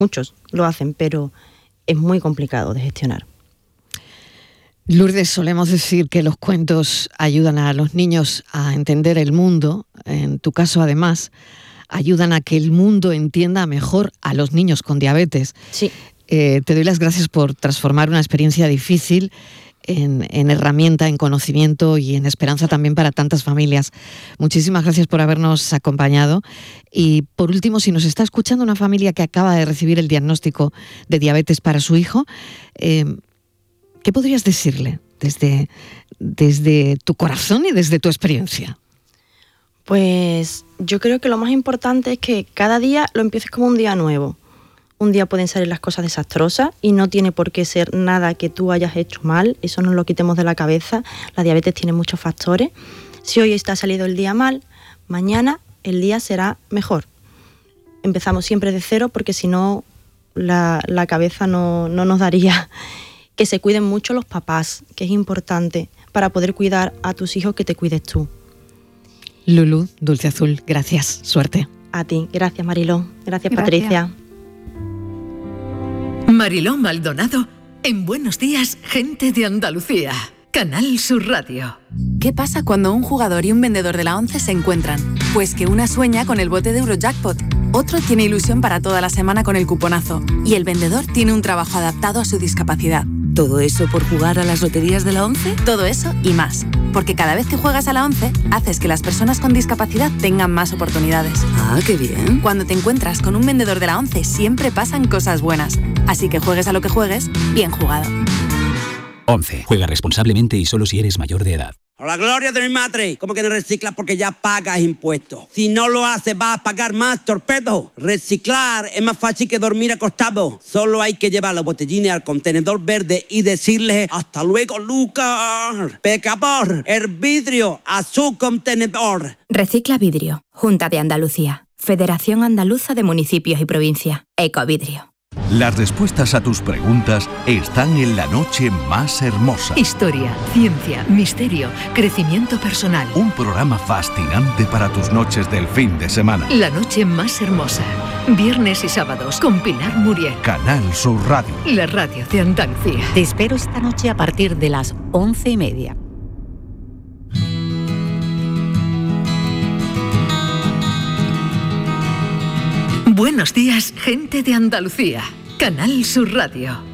muchos lo hacen, pero es muy complicado de gestionar. Lourdes, solemos decir que los cuentos ayudan a los niños a entender el mundo. En tu caso, además, ayudan a que el mundo entienda mejor a los niños con diabetes. Sí. Te doy las gracias por transformar una experiencia difícil en herramienta, en conocimiento y en esperanza también para tantas familias. Muchísimas gracias por habernos acompañado. Y por último, si nos está escuchando una familia que acaba de recibir el diagnóstico de diabetes para su hijo, ¿qué podrías decirle desde tu corazón y desde tu experiencia? Pues yo creo que lo más importante es que cada día lo empieces como un día nuevo. Un día pueden salir las cosas desastrosas y no tiene por qué ser nada que tú hayas hecho mal, eso no lo quitemos de la cabeza. La diabetes tiene muchos factores. Si hoy está salido el día mal, mañana el día será mejor. Empezamos siempre de cero porque si no la cabeza no nos daría. Que se cuiden mucho los papás, que es importante para poder cuidar a tus hijos, que te cuides tú. Lulú, Dulce Azul, gracias, suerte. A ti, gracias Mariló, gracias. Patricia. Mariló Maldonado en Buenos Días, Gente de Andalucía. Canal Sur Radio. ¿Qué pasa cuando un jugador y un vendedor de la ONCE se encuentran? Pues que una sueña con el bote de Eurojackpot, otro tiene ilusión para toda la semana con el cuponazo y el vendedor tiene un trabajo adaptado a su discapacidad. ¿Todo eso por jugar a las loterías de la ONCE? Todo eso y más. Porque cada vez que juegas a la ONCE, haces que las personas con discapacidad tengan más oportunidades. ¡Ah, qué bien! Cuando te encuentras con un vendedor de la ONCE, siempre pasan cosas buenas. Así que juegues a lo que juegues, bien jugado. ONCE. Juega responsablemente y solo si eres mayor de edad. ¡A la gloria de mi madre! ¿Cómo que no reciclas porque ya pagas impuestos? Si no lo haces, vas a pagar más, torpedo. Reciclar es más fácil que dormir acostado. Solo hay que llevar los botellines al contenedor verde y decirle hasta luego, Lucas. Pecador, el vidrio a su contenedor. Recicla Vidrio. Junta de Andalucía. Federación Andaluza de Municipios y Provincias. Ecovidrio. Las respuestas a tus preguntas están en La Noche Más Hermosa. Historia, ciencia, misterio, crecimiento personal. Un programa fascinante para tus noches del fin de semana. La Noche Más Hermosa. Viernes y sábados con Pilar Muriel. Canal Sur Radio. La radio de Andalucía. Te espero esta noche a partir de las 11:30. Buenos días, Gente de Andalucía. Canal Sur Radio.